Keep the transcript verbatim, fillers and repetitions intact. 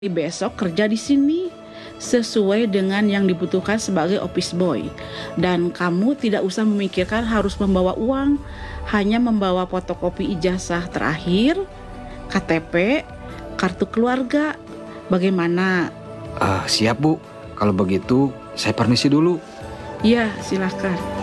Besok kerja di sini sesuai dengan yang dibutuhkan sebagai office boy. Dan kamu tidak usah memikirkan harus membawa uang, hanya membawa fotokopi ijazah terakhir, K T P, kartu keluarga. Bagaimana? Ah, siap Bu, kalau begitu saya permisi dulu. Ya, silakan.